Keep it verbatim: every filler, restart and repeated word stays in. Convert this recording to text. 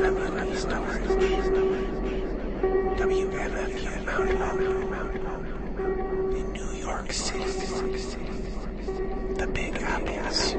M M East Orange, W M F U Mountain, in New York City, the Big Apples.